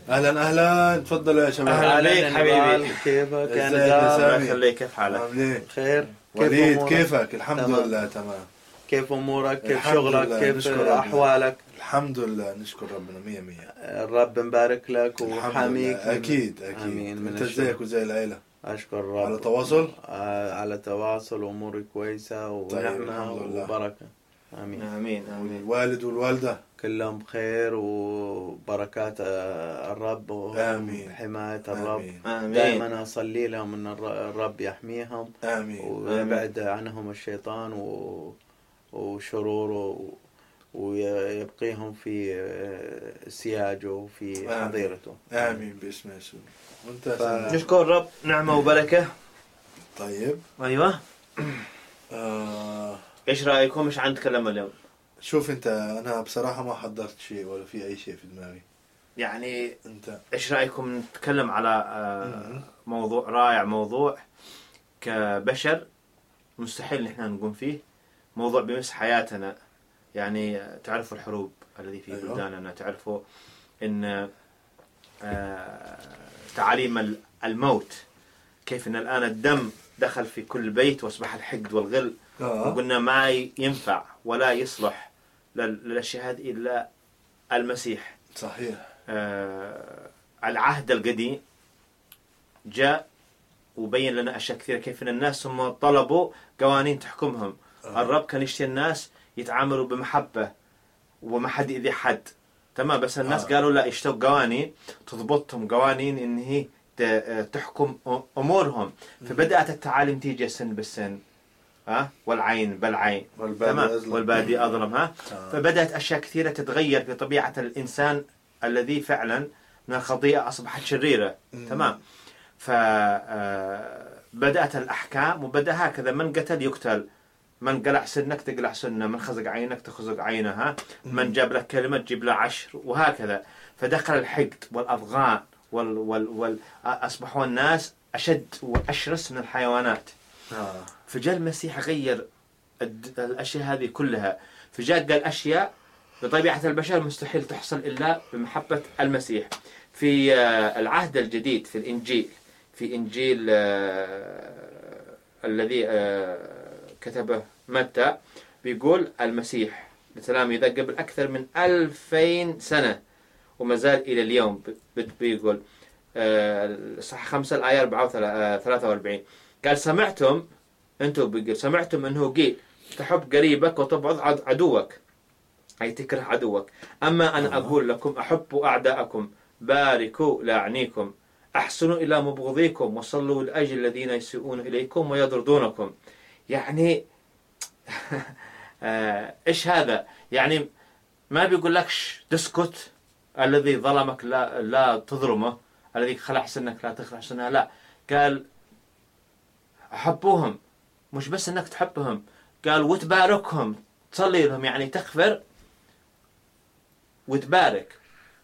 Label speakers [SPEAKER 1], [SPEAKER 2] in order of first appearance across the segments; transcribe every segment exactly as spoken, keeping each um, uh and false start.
[SPEAKER 1] اهلا اهلا، تفضلوا يا شباب.
[SPEAKER 2] اهلا بك حبيبي،
[SPEAKER 1] كيفك؟
[SPEAKER 2] ازيك يا الله يخليك، كيف حالك؟
[SPEAKER 1] خير. وليد كيفك؟ الحمد
[SPEAKER 2] تمام.
[SPEAKER 1] لله تمام.
[SPEAKER 2] كيف امورك؟ كيف شغلك؟ كيف احوالك؟
[SPEAKER 1] الحمد لله، نشكر ربنا مية مية.
[SPEAKER 2] الرب مبارك لك وحاميك.
[SPEAKER 1] اكيد اكيد. امين. انت ازيك وزي العيله؟
[SPEAKER 2] اشكر الرب.
[SPEAKER 1] على تواصل؟
[SPEAKER 2] آه على تواصل، اموري كويسه ونعمه وبركه. امين
[SPEAKER 1] امين امين. الوالد والوالده
[SPEAKER 2] كلهم بخير وبركات الرب وحماية الرب. آمين. دائما أصلي لهم أن الرب يحميهم.
[SPEAKER 1] آمين.
[SPEAKER 2] ويبعد عنهم الشيطان وشروره ويبقيهم في سياجه وفي حظيرته.
[SPEAKER 1] آمين باسم يسوع.
[SPEAKER 3] ف... نشكر الرب، نعمة وبركة.
[SPEAKER 1] طيب.
[SPEAKER 3] أيوة.
[SPEAKER 1] آه...
[SPEAKER 3] إيش رأيكم؟ إيش عندكم اليوم؟
[SPEAKER 1] شوف انت، انا بصراحة ما حضرت شيء ولا في اي شيء في دماغي.
[SPEAKER 3] يعني
[SPEAKER 1] انت
[SPEAKER 3] ايش رأيكم نتكلم على موضوع رائع، موضوع كبشر مستحيل نحن نقوم فيه، موضوع بيمس حياتنا. يعني تعرفوا الحروب الذي في بلداننا، تعرفوا ان تعاليم الموت، كيف ان الان الدم دخل في كل بيت واصبح الحقد والغل.
[SPEAKER 1] آه.
[SPEAKER 3] وقلنا ما ينفع ولا يصلح للأشياء هذه إلا المسيح.
[SPEAKER 1] صحيح.
[SPEAKER 3] آه العهد القديم جاء وبين لنا أشياء كثيرة، كيف أن الناس هم طلبوا قوانين تحكمهم. آه. الرب كان يشتري الناس يتعاملوا بمحبة وما حد يأذي حد، تمام. بس الناس آه. قالوا لا، يشتوا قوانين تضبطهم، قوانين إن هي تحكم أمورهم. فبدأت التعاليم تيجي سن بالسن، ها والعين بالعين،
[SPEAKER 1] والبادي
[SPEAKER 3] والبادي أظلم، ها آه. فبدأت أشياء كثيرة تتغير في طبيعة الإنسان الذي فعلا من الخطيئة أصبحت شريرة.
[SPEAKER 1] مم.
[SPEAKER 3] تمام. فبدأت الأحكام وبدأ هكذا، من قتل يقتل، من قلع سنك تقلع سنة، من خزق عينك تخزق عينه، ها
[SPEAKER 1] مم.
[SPEAKER 3] من جاب لك كلمة تجيب له عشر، وهكذا. فدخل الحقد والأضغان وال وال وال أصبحوا الناس أشد وأشرس من الحيوانات.
[SPEAKER 1] آه.
[SPEAKER 3] فجاء المسيح غير الأشياء هذه كلها، فجاء قال أشياء بطبيعة البشر مستحيل تحصل إلا بمحبة المسيح. في العهد الجديد في الإنجيل، في إنجيل الذي كتبه متى، بيقول المسيح لتلاميذه قبل أكثر من ألفين سنة وما زال إلى اليوم، بيقول صح خمسة الآية أربعة وثلاثة وأربعين، قال سمعتم أنتم بيقول سمعتم أنه قيل تحب قريبك وتبغض عدوك، أي تكره عدوك. أما أنا أقول لكم أحبوا أعداءكم، باركوا لاعنيكم، أحسنوا إلى مبغضيكم، وصلوا لأجل الذين يسيئون إليكم ويطردونكم. يعني إيش هذا؟ يعني ما بيقول لكش تسكت، الذي ظلمك لا لا تظلمه، الذي خلع سنك لا تخلع سنه، لا، قال أحبوهم، مش بس أنك تحبهم، قال وتباركهم، تصلي لهم، يعني تغفر وتبارك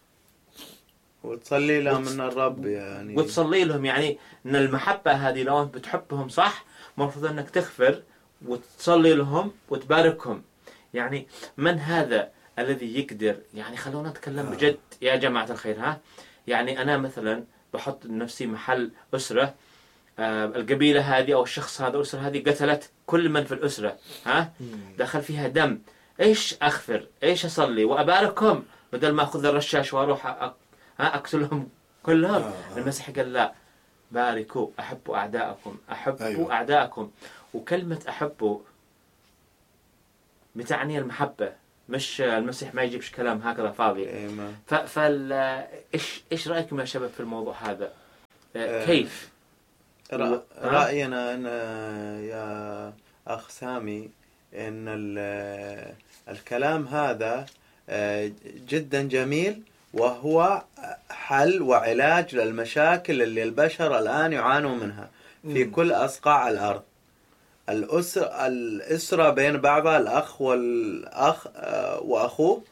[SPEAKER 2] وتصلي لهم من الرب، يعني
[SPEAKER 3] وتصلي لهم، يعني أن المحبة هذه لو أنت بتحبهم صح مفروض أنك تغفر وتصلي لهم وتباركهم. يعني من هذا الذي يقدر؟ يعني خلونا نتكلم بجد يا جماعة الخير، ها يعني أنا مثلا بحط نفسي محل أسرة، آه القبيلة هذه أو الشخص هذا، الأسرة هذه قتلت كل من في الأسرة، ها دخل فيها دم، إيش أغفر؟ إيش أصلي وأباركهم بدل ما أخذ الرشاش وأروح أ... ها أقتلهم كلهم؟ آه. المسيح قال لا، باركوا، أحبوا أعداءكم، أحبوا أيوه. أعداءكم. وكلمة أحبوا بتعني المحبة، مش المسيح ما يجيبش كلام هكذا فاضي.
[SPEAKER 2] أيوة.
[SPEAKER 3] ف... فال إيش إيش رأيكم يا شباب في الموضوع هذا؟ آه كيف؟
[SPEAKER 2] رأ... رأينا أن يا أخ سامي أن الكلام هذا جدا جميل، وهو حل وعلاج للمشاكل اللي البشر الآن يعانوا منها في م. كل أصقاع الأرض. الأسرة الأسرة بين بعضها، الأخ والأخ وأخوه،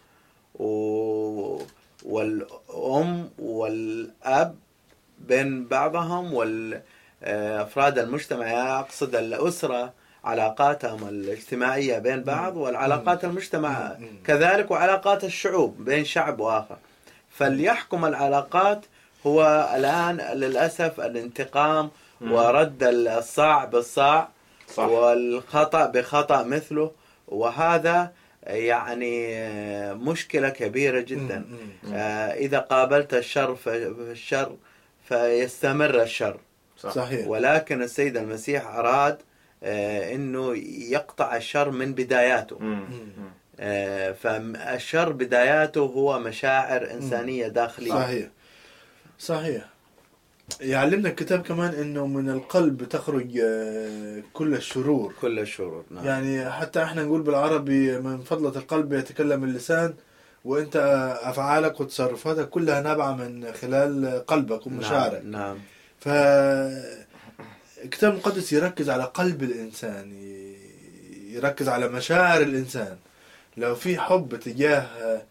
[SPEAKER 2] والأم والأب بين بعضهم، والأفراد المجتمع، أقصد الأسرة علاقاتهم الاجتماعية بين بعض، والعلاقات المجتمع كذلك، وعلاقات الشعوب بين شعب وآخر. فليحكم العلاقات هو الآن للأسف الانتقام ورد الصاع بالصاع
[SPEAKER 3] صح.
[SPEAKER 2] والخطأ بخطأ مثله، وهذا يعني مشكلة كبيرة جدا. آه إذا قابلت الشر فالشر فيستمر الشر.
[SPEAKER 1] صحيح.
[SPEAKER 2] ولكن السيد المسيح أراد آه إنه يقطع الشر من بداياته. آه فالشر بداياته هو مشاعر إنسانية داخلية.
[SPEAKER 1] صحيح صحيح. يعلمنا الكتاب كمان انه من القلب تخرج كل الشرور.
[SPEAKER 2] كل الشرور نعم.
[SPEAKER 1] يعني حتى احنا نقول بالعربي من فضلة القلب يتكلم اللسان، وانت افعالك وتصرفاتك كلها نابعة من خلال قلبك ومشاعرك.
[SPEAKER 2] نعم, نعم.
[SPEAKER 1] فالكتاب المقدس يركز على قلب الانسان، يركز على مشاعر الانسان. لو في حب تجاه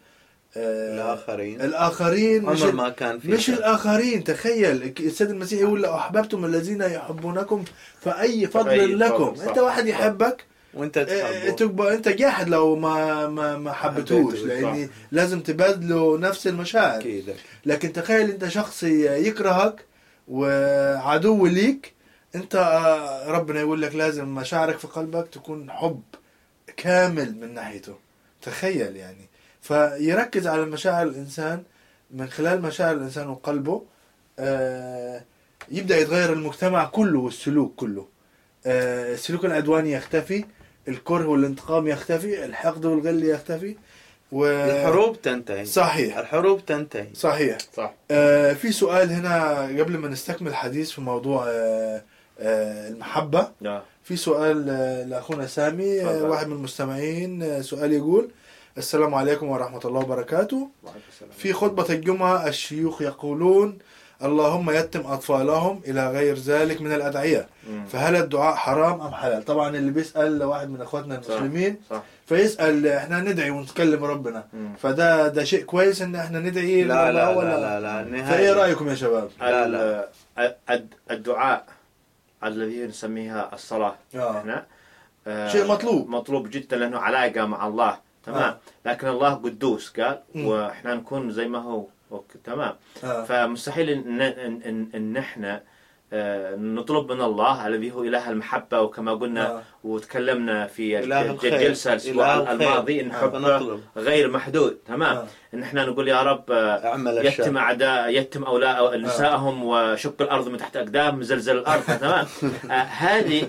[SPEAKER 2] الآخرين
[SPEAKER 1] الآخرين مش,
[SPEAKER 2] ما كان في
[SPEAKER 1] مش
[SPEAKER 2] شيء.
[SPEAKER 1] الآخرين. تخيل السيد المسيح يقول لو أحببتم الذين يحبونكم فأي فضل لكم. أنت واحد يحبك
[SPEAKER 2] وأنت تحبه،
[SPEAKER 1] تبقى أنت جاحد لو ما ما ما حبتوش، لأن لازم تبادلوا نفس المشاعر.
[SPEAKER 2] أكيد.
[SPEAKER 1] لكن تخيل أنت شخص يكرهك وعدو ليك، أنت ربنا يقول لك لازم مشاعرك في قلبك تكون حب كامل من ناحيته. تخيل يعني. فيركز على مشاعر الإنسان، من خلال مشاعر الإنسان وقلبه آه يبدأ يتغير المجتمع كله والسلوك كله. آه السلوك العدواني يختفي، الكره والانتقام يختفي، الحقد والغل يختفي،
[SPEAKER 2] والحروب تنتهي.
[SPEAKER 1] صحيح.
[SPEAKER 2] الحروب تنتهي.
[SPEAKER 1] صحيح.
[SPEAKER 3] صح.
[SPEAKER 1] آه في سؤال هنا قبل ما نستكمل الحديث في موضوع آه آه المحبة.
[SPEAKER 3] لا.
[SPEAKER 1] في سؤال آه لأخونا سامي، آه واحد من المستمعين. آه سؤال يقول: السلام عليكم ورحمة الله وبركاته. في خطبة الجمعة الشيوخ يقولون اللهم يتم أطفالهم إلى غير ذلك من الأدعية، فهل الدعاء حرام أم حلال؟ طبعا اللي بيسأل واحد من أخواتنا المسلمين، صح. فيسأل إحنا ندعي ونتكلم ربنا، مم. فده ده شيء كويس إن إحنا ندعي.
[SPEAKER 2] لا لا ولا لا لا, لا.
[SPEAKER 1] فإيه رأيكم يا شباب؟
[SPEAKER 3] لا لا. الدعاء الذي نسميها الصلاة
[SPEAKER 1] آه.
[SPEAKER 3] إحنا
[SPEAKER 1] آه شيء مطلوب
[SPEAKER 3] مطلوب جدا، لأنه علاقة مع الله. تمام. آه. لكن الله قدوس قال، م. واحنا نكون زي ما هو. تمام. آه. فمستحيل ان ان ان, إن احنا آه نطلب من الله الذي هو اله المحبه، وكما قلنا آه. وتكلمنا في الجلسه الاسبوع الماضي ان حبه آه. غير محدود. تمام. آه. ان احنا نقول يا رب آه يتم اعداء يتم اولاد نسائهم آه. وشق الارض من تحت اقدام، زلزل الارض. تمام. هذه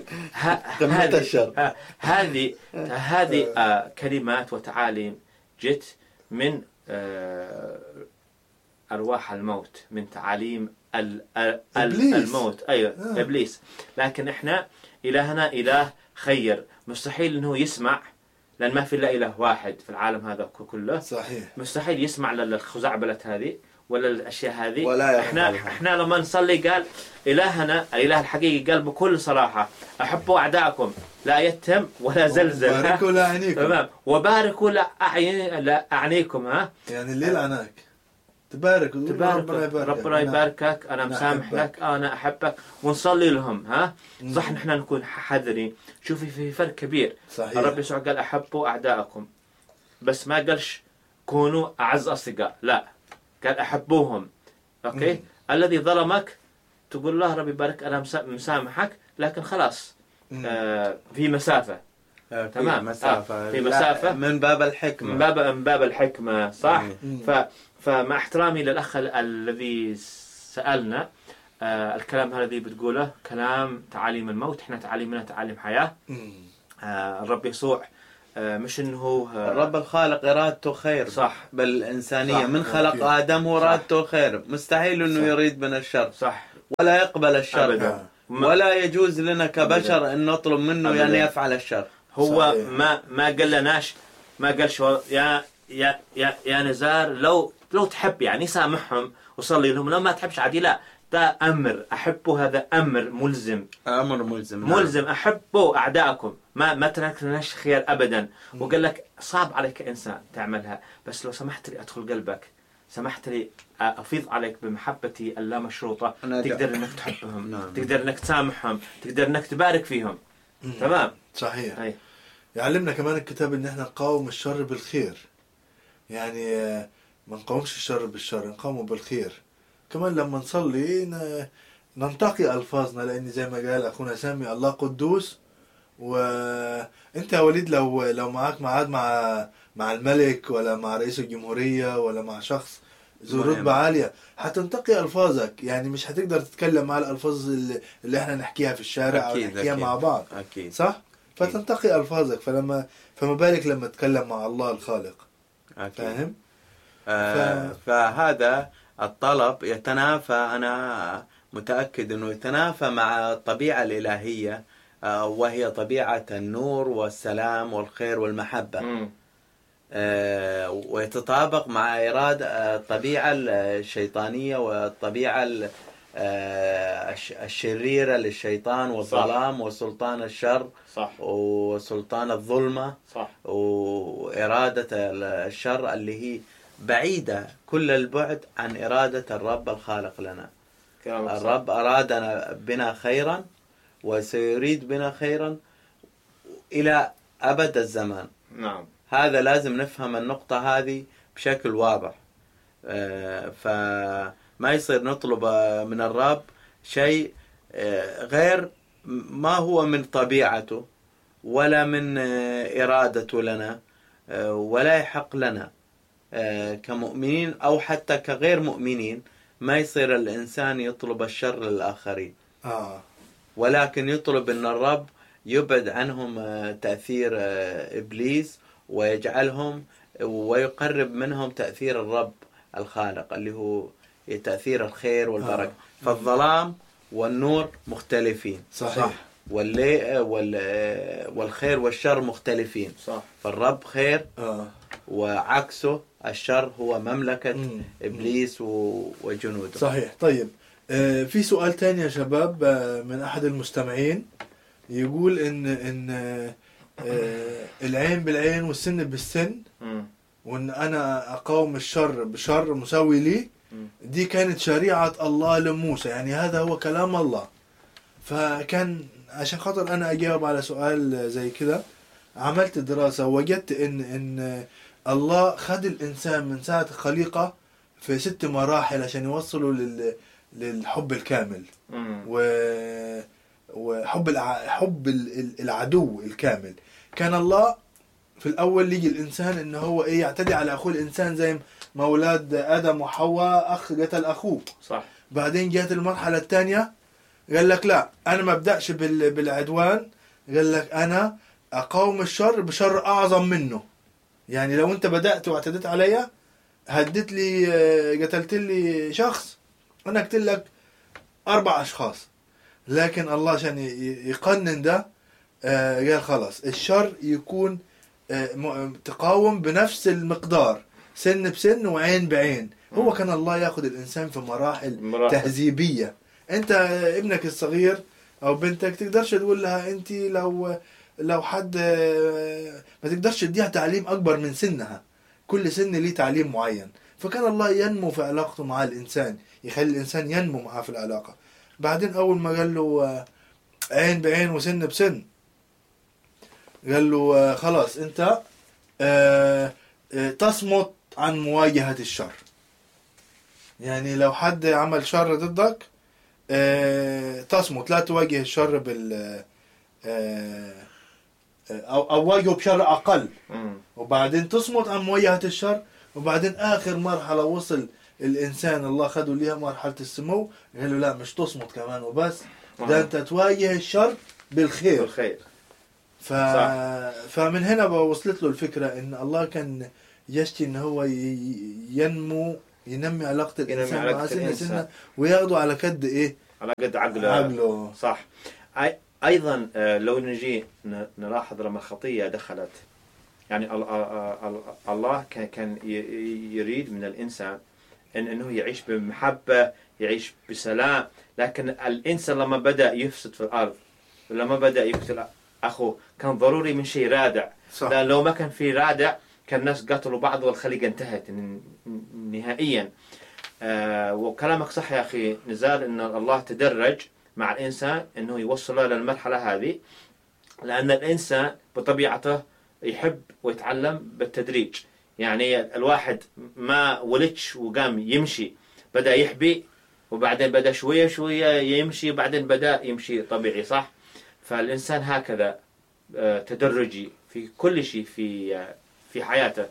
[SPEAKER 3] هذه هذه هذه آه كلمات وتعاليم جت من آه أرواح الموت، من تعاليم ال ال الموت. أيوة آه. إبليس. لكن إحنا إلهنا إله خير، مستحيل إنه يسمع، لأن ما في إلا إله واحد في العالم هذا كله.
[SPEAKER 1] صحيح.
[SPEAKER 3] مستحيل يسمع للخزعبلات هذه ولا الأشياء هذه. ولا إحنا إحنا لما نصلي قال إلهنا الإله الحقيقي قال بكل صراحة أحبوا أعداءكم لا يتم ولا زلزل،
[SPEAKER 1] وباركوا لأعنيكم.
[SPEAKER 3] تمام. وباركوا لأعنيكم. ها
[SPEAKER 1] يعني اللي لعناك تبارك,
[SPEAKER 3] تبارك ربنا يباركك, ربنا يباركك. أنا مسامح لك، أنا أحبك، ونصلي لهم. ها مم. صح. نحن نكون حذرين. شوفي في فرق كبير.
[SPEAKER 1] صحيح.
[SPEAKER 3] الرب يسوع قال أحبوا أعداءكم، بس ما قالش كونوا أعز أصدقاء، لا، قال أحبوهم. أوكي. مم. الذي ظلمك تقول له رب يبارك أنا مسامحك، لكن خلاص آه في مسافة.
[SPEAKER 2] آه في تمام. مسافة.
[SPEAKER 3] آه في مسافة
[SPEAKER 2] من باب الحكمة.
[SPEAKER 3] من باب من باب الحكمة. صح. مم. ف فمع احترامي للأخ الذي سألنا، آه الكلام الذي بتقوله كلام تعاليم الموت. احنا تعاليمنا تعاليم حياة. آه الرب يسوع آه مش انه آه
[SPEAKER 2] الرب الخالق إرادته خير.
[SPEAKER 3] صح.
[SPEAKER 2] بالإنسانية. صح. من خلق صح. آدم وإرادته خير، مستحيل انه صح. يريد من الشر.
[SPEAKER 3] صح.
[SPEAKER 2] ولا يقبل الشر
[SPEAKER 3] أبداً.
[SPEAKER 2] ولا يجوز لنا كبشر أن نطلب منه أبداً. يعني يفعل الشر.
[SPEAKER 3] هو صحيح. ما ما قال لناش ما قالش يا يا يا يا نزار لو لو تحب يعني سامحهم وصلي لهم، لو ما تحبش عادي. لا، ده أمر. أحبه هذا أمر ملزم.
[SPEAKER 2] أمر ملزم.
[SPEAKER 3] ملزم. أحبوا أعداءكم. ما ما تركناش خير أبدا. وقال لك صعب عليك إنسان تعملها، بس لو سمحت لي أدخل قلبك، سمحت لي أفيض عليك بمحبتي اللامشروطة، تقدر إنك تحبهم. نعم. تقدر إنك تسامحهم، تقدر إنك تبارك فيهم. مم. تمام.
[SPEAKER 1] صحيح.
[SPEAKER 3] أي.
[SPEAKER 1] يعلمنا كمان الكتاب إن إحنا نقاوم الشر بالخير. يعني ما نقاومش الشر بالشر، نقاومه بالخير. كمان لما نصلي ننتقي ألفاظنا، لأن زي ما قال أخونا سامي الله قدوس. وأنت يا وليد لو لو معاك معاد مع مع الملك ولا مع رئيس الجمهورية ولا مع شخص ذو رتبة عالية هتنتقي ألفاظك، يعني مش هتقدر تتكلم مع الألفاظ اللي, اللي احنا نحكيها في الشارع أو نحكيها مع بعض.
[SPEAKER 2] أكيد.
[SPEAKER 1] صح؟ فتنتقي ألفاظك، فلما فما بالك لما تتكلم مع الله الخالق.
[SPEAKER 2] أكيد.
[SPEAKER 1] فاهم؟
[SPEAKER 2] آه ف... فهذا الطلب يتنافى، أنا متأكد أنه يتنافى مع الطبيعة الإلهية، آه وهي طبيعة النور والسلام والخير والمحبة. م. آه ويتطابق مع إرادة الطبيعة الشيطانية والطبيعة آه الشريرة للشيطان والظلام. صح. وسلطان الشر. صح. وسلطان الظلمة. صح. وإرادة الشر اللي هي بعيدة كل البعد عن إرادة الرب الخالق لنا. الرب أرادنا بنا خيرا وسيريد بنا خيرا إلى أبد الزمان. نعم. هذا لازم نفهم النقطة هذه بشكل واضح. فما يصير نطلب من الرب شيء غير ما هو من طبيعته ولا من إرادته لنا ولا يحق لنا كمؤمنين أو حتى كغير مؤمنين. ما يصير الإنسان يطلب الشر للآخرين. آه. ولكن يطلب أن الرب يبعد عنهم تأثير إبليس ويجعلهم ويقرب منهم تأثير الرب الخالق اللي هو تأثير الخير والبركة. آه. فالظلام والنور مختلفين. صحيح. صح. واللي والخير والشر مختلفين. صح. فالرب خير. آه. وعكسه الشر هو مملكة مم. إبليس وجنوده.
[SPEAKER 1] صحيح. طيب آه في سؤال تاني يا شباب آه من أحد المستمعين يقول إن إن آه العين بالعين والسن بالسن مم. وإن أنا أقاوم الشر بشر مساوي لي. مم. دي كانت شريعة الله لموسى، يعني هذا هو كلام الله. فكان عشان خاطر أنا أجاوب على سؤال زي كده عملت دراسة ووجدت إن إن الله خد الإنسان من ساعة الخليقة في ست مراحل عشان يوصلوا لل للحب الكامل و... وحب الع... حب العدو الكامل. كان الله في الأول يجي الإنسان إنه هو إيه يعتدي على أخوه الإنسان زي ما أولاد آدم وحواء أخ قتل أخوه. صح. بعدين جاءت المرحلة الثانية قال لك لا أنا ما أبدأش بال... بالعدوان، قال لك أنا أقاوم الشر بشر أعظم منه. يعني لو أنت بدأت واعتدت عليا هدت لي قتلت لي شخص أنا قتل لك أربع أشخاص، لكن الله عشان يقنن ده قال خلاص الشر يكون تقاوم بنفس المقدار سن بسن وعين بعين. هو كان الله يأخذ الإنسان في مراحل, مراحل. تهذيبية. أنت ابنك الصغير أو بنتك تقدرش تقول لها أنت لو لو حد ما تقدرش تديها تعليم أكبر من سنها، كل سن ليه تعليم معين. فكان الله ينمو في علاقته مع الإنسان، يخلي الإنسان ينمو معه في العلاقة. بعدين أول ما قال له عين بعين وسن بسن قال له خلاص أنت تصمت عن مواجهة الشر. يعني لو حد عمل شر ضدك تصمت، لا تواجه الشر بال أو أو واجهه بشر أقل. مم. وبعدين تصمت عن مواجهة الشر. وبعدين آخر مرحلة وصل الإنسان الله خده ليها مرحلة السمو، قال له لا مش تصمت كمان وبس، ده أنت تواجه الشر بالخير. بالخير. ف... فمن هنا وصلت له الفكرة إن الله كان يشتي إن هو ينمو ينمي علاقة الإنسان مع سنة سنة وياخده على قد إيه؟
[SPEAKER 3] على قد عقله. عقله. صح. أي... أيضا لو نجي نلاحظ لما الخطية دخلت، يعني الله كان يريد من الإنسان إن إنه يعيش بمحبة، يعيش بسلام. لكن الإنسان لما بدأ يفسد في الأرض، لما بدأ يقتل أخوه، كان ضروري من شيء رادع. لأن لو ما كان في رادع كان الناس قتلوا بعض والخليقة انتهت نهائيا. آه وكلامك صح يا أخي نزال، إن الله تدرج مع الإنسان إنه يوصله للمرحلة هذه، لأن الإنسان بطبيعته يحب ويتعلم بالتدريج. يعني الواحد ما ولدش وقام يمشي، بدأ يحبي وبعدين بدأ شوية شوية يمشي وبعدين بدأ يمشي طبيعي، صح؟ فالإنسان هكذا تدرجي في كل شيء في في حياته.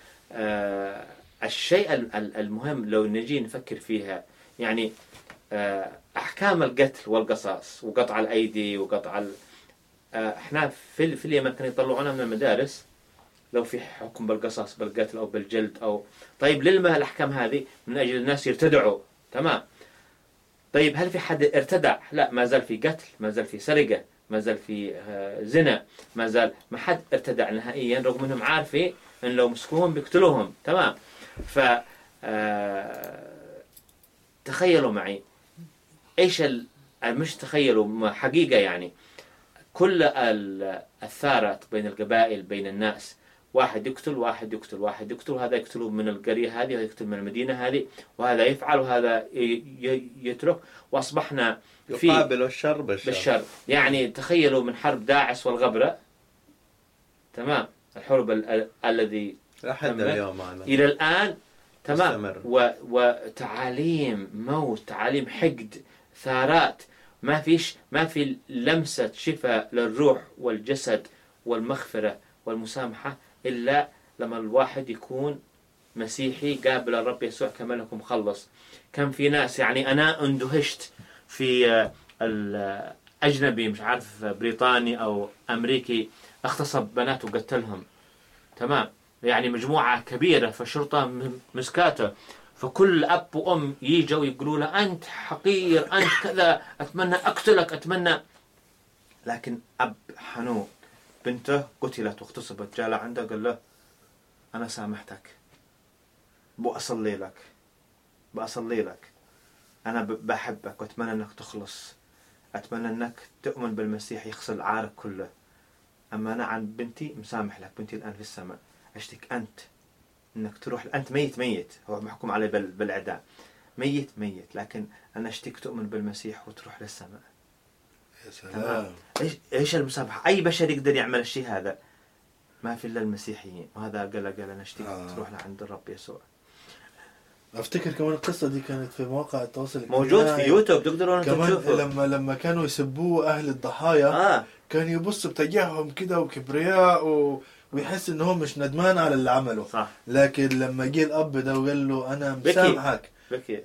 [SPEAKER 3] الشيء المهم لو نجي نفكر فيها، يعني أحكام القتل والقصاص وقطع الأيدي وقطع ال... احنا في في اليمن كانوا يطلعونا من المدارس لو في حكم بالقصاص بالقتل او بالجلد او طيب للما الاحكام هذه من اجل الناس يرتدعوا، تمام. طيب هل في حد ارتدع؟ لا، ما زال في قتل، ما زال في سرقه، ما زال في زنا، ما زال ما حد ارتدع نهائيا، رغم انهم عارفين ان لو مسكوهم بيقتلوهم، تمام. ف تخيلوا معي ايش ال... مش تخيلوا، حقيقه يعني كل الثارات بين القبائل بين الناس، واحد يقتل واحد يقتل واحد يقتل، وهذا يقتل من القرية هذه وهذا يقتل من المدينة هذه، وهذا يفعل وهذا يترك، وأصبحنا في
[SPEAKER 2] يقابل الشر بالشر.
[SPEAKER 3] بالشر. يعني تخيلوا من حرب داعش والغبرة، تمام، الحرب ال الذي
[SPEAKER 2] لحد اليوم أنا.
[SPEAKER 3] إلى الآن، تمام،
[SPEAKER 2] و...
[SPEAKER 3] وتعاليم موت، تعاليم حقد، ثارات، ما فيش ما في لمسة شفاء للروح والجسد والمغفرة والمسامحة إلا لما الواحد يكون مسيحي قابل الرب يسوع كملك ومخلص. كم في ناس، يعني أنا اندهشت في الأجنبي مش عارف بريطاني أو أمريكي اغتصب بنات وقتلهم، تمام، يعني مجموعة كبيرة فالشرطة مسكاته، فكل أب وأم ييجوا يقولوا له أنت حقير، أنت كذا، أتمنى أقتلك، أتمنى. لكن أب حنون بنته قتلت واغتصبت، جاء عنده قال له أنا سامحتك، بأصلي لك بأصلي لك أنا بحبك وأتمنى أنك تخلص، أتمنى أنك تؤمن بالمسيح يغسل عارك كله، أما أنا عن بنتي مسامح لك، بنتي الآن في السماء، أشتك أنت انك تروح، انت ميت ميت، هو محكوم عليه بالاعدام، ميت ميت، لكن انا اشتيك تؤمن بالمسيح وتروح للسماء.
[SPEAKER 1] يا سلام.
[SPEAKER 3] ايش ايش المسامحه؟ اي بشر يقدر يعمل الشيء هذا؟ ما في الا المسيحيين، وهذا قال قال انا اشتيك آه. تروح لعند الرب يسوع.
[SPEAKER 1] افتكر كمان القصه دي كانت في مواقع التواصل
[SPEAKER 3] موجود في يوتيوب، تقدرون
[SPEAKER 1] تشوفوا لما لما كانوا يسبوه اهل الضحايا
[SPEAKER 3] آه.
[SPEAKER 1] كان يبص بتجاههم كده وكبرياء و... ويحس ان هو مش ندمان على اللي عمله،
[SPEAKER 3] صح.
[SPEAKER 1] لكن لما جه الاب ده وقال له انا مسامحك،
[SPEAKER 3] بكي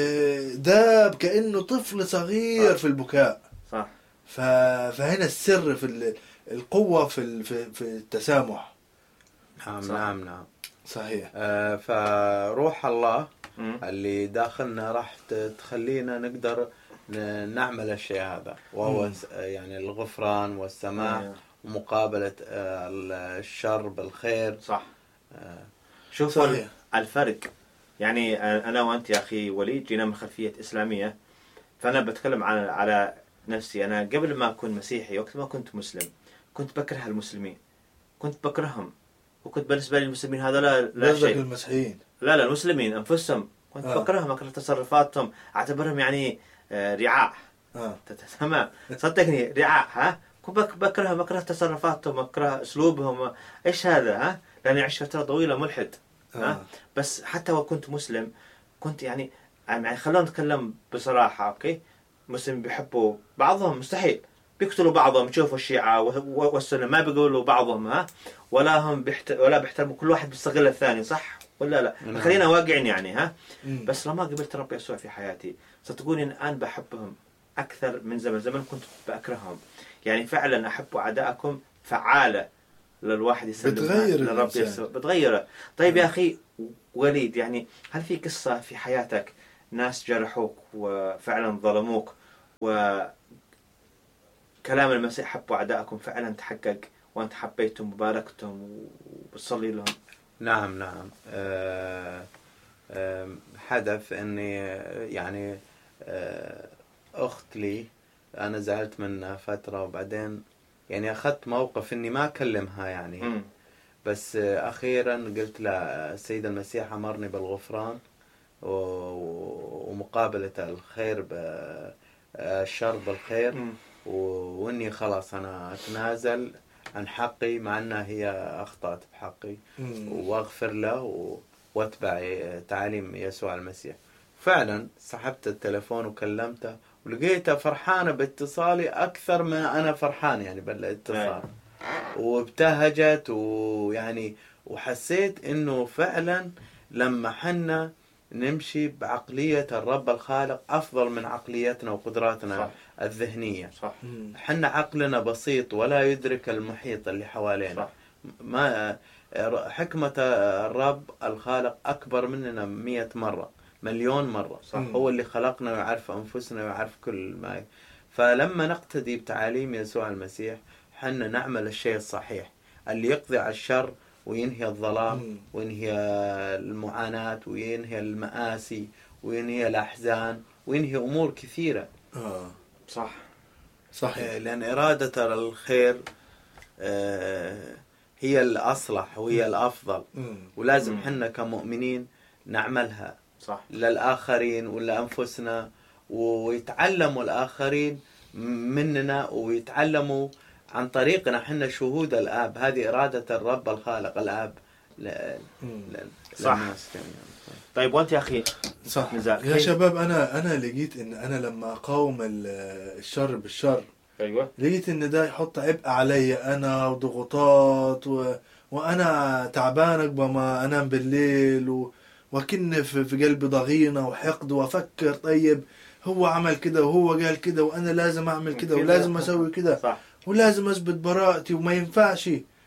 [SPEAKER 1] ده كانه طفل صغير صح. في البكاء،
[SPEAKER 3] صح.
[SPEAKER 1] ف... فهنا السر في القوه في في التسامح.
[SPEAKER 2] نعم نعم نعم
[SPEAKER 1] صحيح.
[SPEAKER 2] آه فروح الله
[SPEAKER 3] م.
[SPEAKER 2] اللي داخلنا راح تخلينا نقدر نعمل الشيء هذا، وهو م. يعني الغفران والسماح م. ومقابلة الشر بالخير.
[SPEAKER 3] صح. شوفوا الفرق، يعني أنا وأنت يا أخي وليد جينا من خلفية إسلامية، فأنا بتكلم على على نفسي. أنا قبل ما أكون مسيحي، وقت ما كنت مسلم، كنت بكره المسلمين، كنت بكرههم، وكنت بالنسبة لي المسلمين هذا لا لا شيء.
[SPEAKER 1] المسيحيين
[SPEAKER 3] لا لا المسلمين أنفسهم كنت آه. بكرههم، أكره تصرفاتهم، أعتبرهم يعني رعاع.
[SPEAKER 1] آه.
[SPEAKER 3] تمام، صدقني رعاع. ها كنت بكرههم، بكره تصرفاتهم، بكره أسلوبهم، إيش هذا؟ ها لأني عشت فترة طويلة ملحد. ها آه. بس حتى وكنت مسلم كنت يعني يعني خلونا نتكلم بصراحة، أوكي، مسلم بيحبوا بعضهم مستحيل بيقتلوا بعضهم، تشوفوا الشيعة والسنة ما بيقولوا بعضهم، ها ولا هم بيحت... ولا بيحترموا، كل واحد بيستغل الثاني، صح ولا لا؟
[SPEAKER 2] نعم.
[SPEAKER 3] خلينا واقعين يعني. ها
[SPEAKER 1] مم.
[SPEAKER 3] بس لما قبلت رب يسوع في حياتي صدقوني الآن بحبهم أكثر من زمان. زمان كنت بأكرههم، يعني فعلا أحب أعدائكم فعالة للواحد يسلم
[SPEAKER 1] بتغير
[SPEAKER 3] للرب يسوع، بتغيره. طيب يا أخي وليد، يعني هل في قصة في حياتك ناس جرحوك وفعلا ظلموك وكلام المسيح حبوا أعدائكم فعلا تحقق وأنت حبيتهم وباركتهم وبتصلي لهم؟
[SPEAKER 2] نعم نعم أه أه حدث أني يعني أه أخت لي أنا زعلت منها فترة، وبعدين يعني أخذت موقف أني ما أكلمها يعني
[SPEAKER 3] م.
[SPEAKER 2] بس أخيرا قلت لا، السيد المسيح أمرني بالغفران ومقابلة الخير بالشر بالخير،
[SPEAKER 3] م.
[SPEAKER 2] وإني خلاص أنا أتنازل عن حقي مع أنها هي أخطأت بحقي، واغفر له واتبع تعاليم يسوع المسيح. فعلا سحبت التلفون وكلمته ولقيته فرحانة باتصالي أكثر ما أنا فرحان يعني بالاتصال، وابتهجت ويعني وحسيت إنه فعلا لما حنا نمشي بعقلية الرب الخالق أفضل من عقليتنا وقدراتنا صح. الذهنية صح. حنا عقلنا بسيط ولا يدرك المحيط اللي حوالينا صح. ما حكمة الرب الخالق أكبر مننا مية مرة مليون مرة صح. هو اللي خلقنا ويعرف أنفسنا ويعرف كل ما. فلما نقتدي بتعاليم يسوع المسيح حنا نعمل الشيء الصحيح اللي يقضي على الشر وينهي الظلام مم. وينهي المعاناة وينهي المآسي وينهي الأحزان وينهي أمور كثيرة.
[SPEAKER 1] آه.
[SPEAKER 2] صح صحيح. لأن إرادة الخير هي الأصلح وهي الأفضل مم. ولازم حنا كمؤمنين نعملها صح. للآخرين ولأنفسنا، ويتعلموا الآخرين مننا ويتعلموا عن طريقنا حنا شهود الآب. هذه إرادة الرب الخالق الآب ل... ل...
[SPEAKER 3] صح. طيب وانت يا أخي
[SPEAKER 1] صح يا شباب، أنا أنا لقيت إن أنا لما أقاوم الشر بالشر
[SPEAKER 3] أيوة
[SPEAKER 1] لقيت إن ده يحط عبء علي أنا وضغوطات و... وأنا تعبان أقبل ما أنام بالليل و... وكن في... في قلبي ضغينة وحقد وأفكر طيب هو عمل كده وهو قال كده وأنا لازم أعمل كده ولازم أسوي كده صح. ولازم أثبت براءتي وما ينفعش.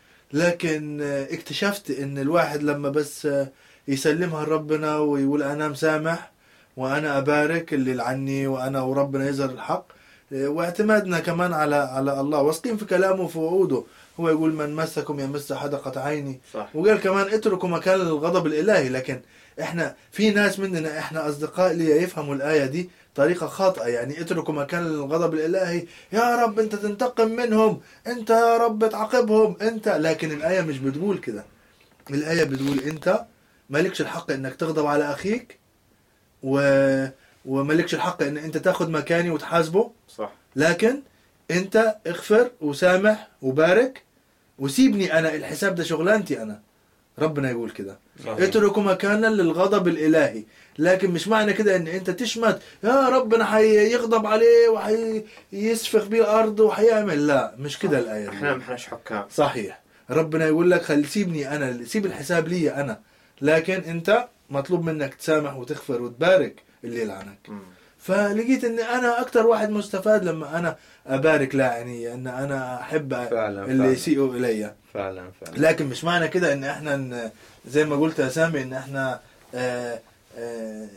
[SPEAKER 1] لكن اكتشفت إن الواحد لما بس يسلمها لربنا ويقول أنا مسامح وأنا أبارك اللي لعني وأنا وربنا يظهر الحق، واعتمادنا كمان على على الله، واثقين في كلامه وفي وعوده. هو يقول من مسكم يمس حدقة عيني صح. وقال كمان اتركوا مكان الغضب الإلهي. لكن احنا في ناس مننا احنا أصدقاء لي يفهموا الآية دي طريقة خاطئة، يعني اتركوا مكان الغضب الإلهي، يا رب انت تنتقم منهم، انت يا رب تعاقبهم انت. لكن الآية مش بتقول كده. الآية بتقول انت مالكش الحق انك تغضب على أخيك و... ومالكش الحق ان انت تاخد مكاني وتحاسبه
[SPEAKER 3] صح.
[SPEAKER 1] لكن انت اغفر وسامح وبارك وسيبني انا، الحساب ده شغلانتي انا. ربنا يقول كده اتركوا مكانا للغضب الإلهي. لكن مش معنى كده ان انت تشمت يا ربنا حيغضب عليه وحيسفخ بيه الارض وحيعمل، لا مش كده الآية.
[SPEAKER 3] احنا ما احناش حكام
[SPEAKER 1] صحيح. ربنا يقول لك خل سيبني انا، سيب الحساب لي انا، لكن انت مطلوب منك تسامح وتغفر وتبارك اللي يلعنك. م. فلقيت ان انا اكتر واحد مستفاد لما انا ابارك لاعني، ان انا احب
[SPEAKER 2] فعلا
[SPEAKER 1] اللي يسيئوا الي
[SPEAKER 2] فعلا فعلا.
[SPEAKER 1] لكن مش معنى كده ان احنا زي ما قلت يا سامي ان احنا آآ آآ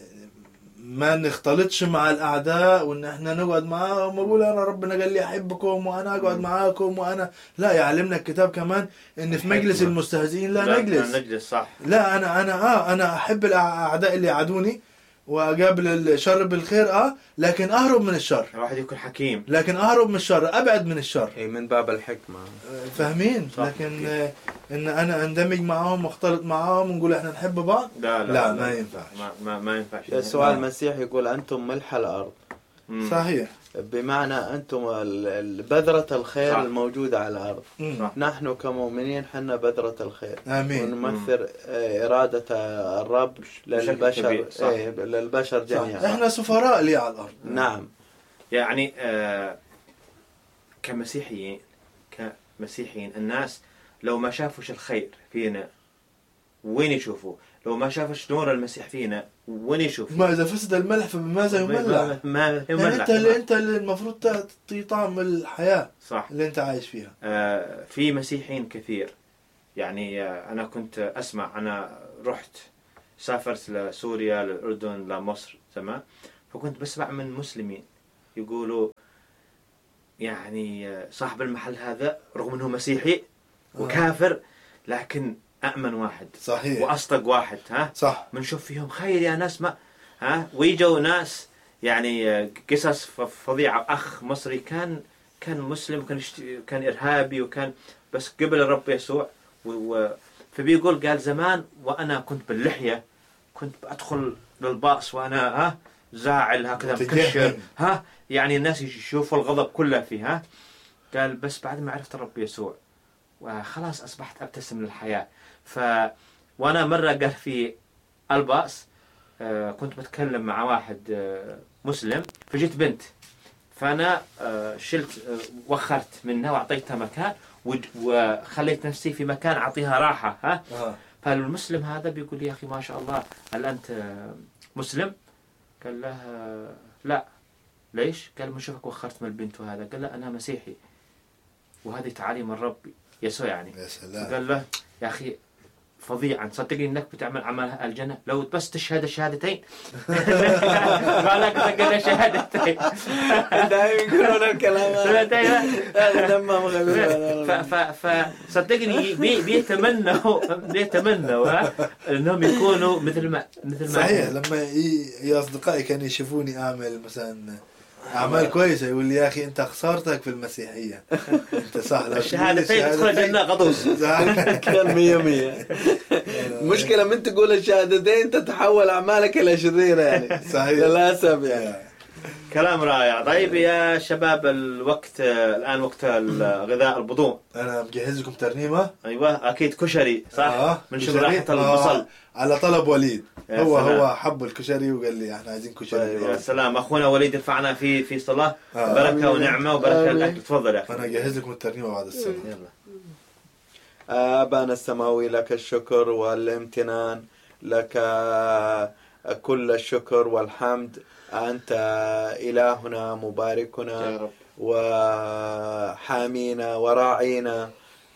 [SPEAKER 1] ما نختلطش مع الاعداء وان احنا نقعد معاهم ونقول انا ربنا قال لي احبكم وانا اقعد معاكم وانا لا. يعلمنا الكتاب كمان ان في مجلس المستهزئين لا, لا نجلس.
[SPEAKER 3] نجلس صح.
[SPEAKER 1] لا انا انا اه انا احب الاعداء اللي يعادوني واقابل الشر بالخير اه لكن اهرب من الشر.
[SPEAKER 3] الواحد يكون حكيم
[SPEAKER 1] لكن اهرب من الشر، ابعد من الشر.
[SPEAKER 2] اي من باب الحكمه.
[SPEAKER 1] فاهمين؟ لكن آه ان انا اندمج معاهم واختلط معاهم ونقول احنا نحب بعض
[SPEAKER 3] لا لا,
[SPEAKER 1] لا, لا ما ينفعش.
[SPEAKER 3] ما ما, ما ينفعش.
[SPEAKER 2] يسوع المسيح يقول انتم ملح الارض.
[SPEAKER 1] مم. صحيح.
[SPEAKER 2] بمعنى أنتم بذرة الخير صح. الموجودة على الأرض.
[SPEAKER 1] صح.
[SPEAKER 2] نحن كمؤمنين حنا بذرة الخير.
[SPEAKER 1] آمين.
[SPEAKER 2] ونمثل إرادة الرب للبشر إيه للبشر جميعا.
[SPEAKER 1] إحنا سفراء لي على الأرض.
[SPEAKER 2] نعم.
[SPEAKER 3] يعني آه كمسيحيين كمسيحيين الناس لو ما شافوش الخير فينا وين يشوفوا؟ لو ما شافش نور المسيح فينا وين يشوف؟
[SPEAKER 1] ما إذا فسد الملح فبماذا يملح؟
[SPEAKER 3] ما
[SPEAKER 1] يملح. يعني أنت اللي أنت اللي المفروض تعطي طعم الحياة
[SPEAKER 3] صح.
[SPEAKER 1] اللي أنت عايش فيها.
[SPEAKER 3] آه في مسيحيين كثير يعني آه أنا كنت أسمع، أنا رحت سافرت لسوريا للأردن لمصر زمان، فكنت بسمع من مسلمين يقولوا يعني صاحب المحل هذا رغم أنه مسيحي وكافر لكن أأمن واحد
[SPEAKER 1] صحيح
[SPEAKER 3] وأصدق واحد. ها
[SPEAKER 1] صح.
[SPEAKER 3] منشوف فيهم خير يا ناس ما ها. ويجوا ناس يعني قصص فظيعة. أخ مصري كان كان مسلم وكان كان إرهابي وكان بس قبل الرب يسوع و... فبيقول قال زمان وأنا كنت باللحية كنت أدخل للباص وأنا ها زاعل هكذا مكشر ها يعني الناس يشوفوا الغضب كله فيه ها. قال بس بعد ما عرفت الرب يسوع وخلاص أصبحت أبتسم للحياة. ف وأنا مرة قال في الباص آه كنت بتكلم مع واحد آه مسلم، فجيت بنت، فأنا آه شلت آه وخرت منها وأعطيتها مكان وخليت نفسي في مكان أعطيها راحة. ها
[SPEAKER 1] آه.
[SPEAKER 3] فالمسلم هذا بيقول لي يا أخي ما شاء الله هل أنت مسلم؟ قال له لا. ليش؟ قال ما شوفك وخرت من البنت وهذا. قال له أنا مسيحي وهذه تعاليم الرب يسوع يعني.
[SPEAKER 1] يا سلام.
[SPEAKER 3] قال له يا أخي فظيعا، صدقني انك بتعمل عمل الجنه لو بس تشهد الشهادتين. قال لك تقول شهادتين
[SPEAKER 2] دائما يقولون الكلام هذا دمهم
[SPEAKER 3] خفيف. فصدقني بيتمنوا بيتمنوا انهم يكونوا مثل ما مثل ما
[SPEAKER 1] صحيح. لما يا اصدقائي كانوا يشوفوني اعمل مثلا اعمال كويسه يقول لي يا اخي انت خسارتك في المسيحيه، انت صح
[SPEAKER 3] الشهادتين تدخل الجنه غضوص.
[SPEAKER 2] كان مية مية. المشكله من تقول الشهادتين تتحول اعمالك الى شريره يعني.
[SPEAKER 1] صحيح
[SPEAKER 2] للاسف يعني.
[SPEAKER 3] كلام رائع. طيب يا شباب الوقت الان وقت الغذاء البضوء.
[SPEAKER 1] انا مجهز لكم ترنيمه.
[SPEAKER 3] ايوه اكيد كشري صح.
[SPEAKER 1] آه.
[SPEAKER 3] من شراحه البصل.
[SPEAKER 1] آه. على طلب وليد. هو
[SPEAKER 3] سلام.
[SPEAKER 1] هو حب الكشري وقال لي احنا عايزين كشري.
[SPEAKER 3] يا سلام. اخونا وليد ينفعنا في في صلاه.
[SPEAKER 1] آه.
[SPEAKER 3] بركه ونعمه وبركه الاكل. تفضل يا اخي.
[SPEAKER 1] انا اجهز لكم الترنيمه بعد الصلاه.
[SPEAKER 3] يلا.
[SPEAKER 2] ابانا السماوي لك الشكر والامتنان، لك كل الشكر والحمد. أنت إلهنا مباركنا
[SPEAKER 3] يا رب.
[SPEAKER 2] وحامينا وراعينا،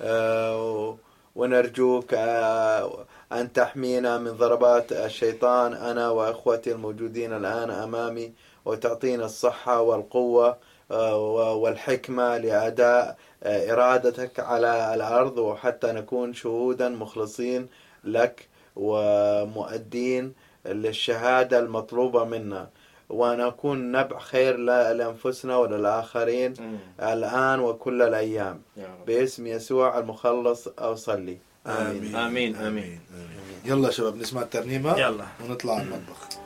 [SPEAKER 2] ونرجوك أن تحمينا من ضربات الشيطان أنا وأخوتي الموجودين الآن أمامي، وتعطينا الصحة والقوة والحكمة لأداء إرادتك على الأرض، وحتى نكون شهودا مخلصين لك ومؤدين للشهادة المطلوبة منا، ونكون نبع خير لأنفسنا وللآخرين
[SPEAKER 3] مم.
[SPEAKER 2] الآن وكل الأيام.
[SPEAKER 3] يا رب.
[SPEAKER 2] باسم يسوع المخلص أصلي.
[SPEAKER 1] آمين.
[SPEAKER 3] آمين. آمين.
[SPEAKER 1] يلا شباب نسمع الترنيمه
[SPEAKER 3] يلا
[SPEAKER 1] ونطلع المطبخ.